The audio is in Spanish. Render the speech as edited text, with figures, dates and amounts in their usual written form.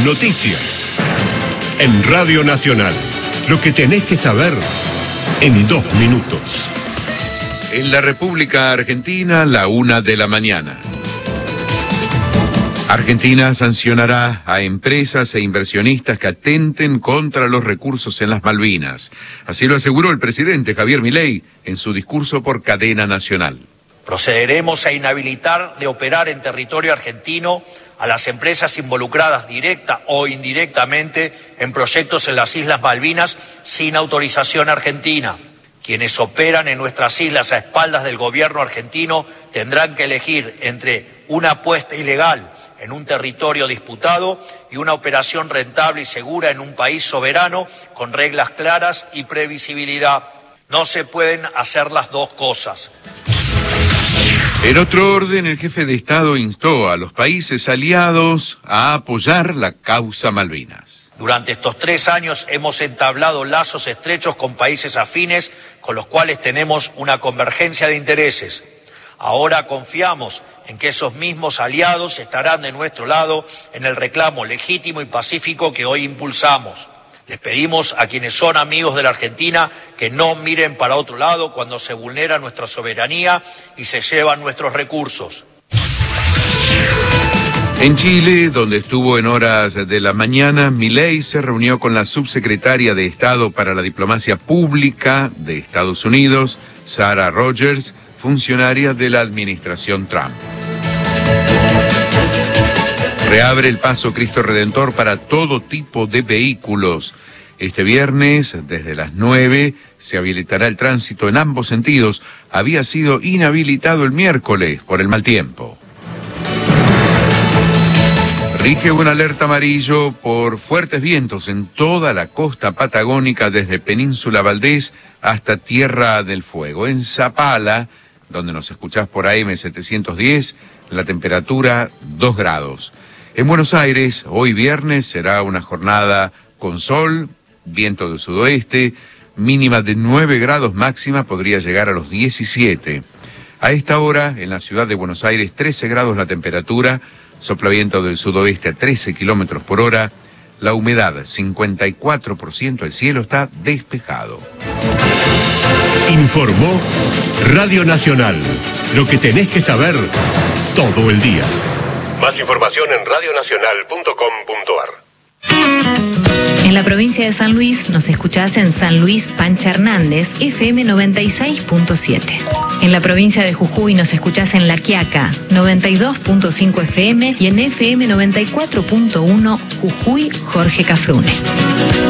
Noticias. En Radio Nacional. Lo que tenés que saber en 2 minutos. En la República Argentina, 1:00 a.m. Argentina sancionará a empresas e inversionistas que atenten contra los recursos en las Malvinas. Así lo aseguró el presidente Javier Milei en su discurso por cadena nacional. Procederemos a inhabilitar de operar en territorio argentino a las empresas involucradas directa o indirectamente en proyectos en las Islas Malvinas sin autorización argentina. Quienes operan en nuestras islas a espaldas del gobierno argentino tendrán que elegir entre una apuesta ilegal en un territorio disputado y una operación rentable y segura en un país soberano con reglas claras y previsibilidad. No se pueden hacer las dos cosas. En otro orden, el jefe de Estado instó a los países aliados a apoyar la causa Malvinas. Durante estos 3 años hemos entablado lazos estrechos con países afines con los cuales tenemos una convergencia de intereses. Ahora confiamos en que esos mismos aliados estarán de nuestro lado en el reclamo legítimo y pacífico que hoy impulsamos. Les pedimos a quienes son amigos de la Argentina que no miren para otro lado cuando se vulnera nuestra soberanía y se llevan nuestros recursos. En Chile, donde estuvo en horas de la mañana, Milei se reunió con la subsecretaria de Estado para la Diplomacia Pública de Estados Unidos, Sarah Rogers, funcionaria de la administración Trump. Reabre el paso Cristo Redentor para todo tipo de vehículos. Este viernes, desde las 9, se habilitará el tránsito en ambos sentidos. Había sido inhabilitado el miércoles por el mal tiempo. Rige un alerta amarillo por fuertes vientos en toda la costa patagónica desde Península Valdés hasta Tierra del Fuego. En Zapala, donde nos escuchás por AM710, la temperatura 2 grados. En Buenos Aires, hoy viernes, será una jornada con sol, viento del sudoeste, mínima de 9 grados, máxima podría llegar a los 17. A esta hora, en la ciudad de Buenos Aires, 13 grados la temperatura, sopla viento del sudoeste a 13 kilómetros por hora, la humedad 54%, el cielo está despejado. Informó Radio Nacional. Lo que tenés que saber todo el día. Más información en radionacional.com.ar. En la provincia de San Luis nos escuchás en San Luis Pancha Hernández, FM 96.7. En la provincia de Jujuy nos escuchás en La Quiaca, 92.5 FM y en FM 94.1 Jujuy Jorge Cafrune.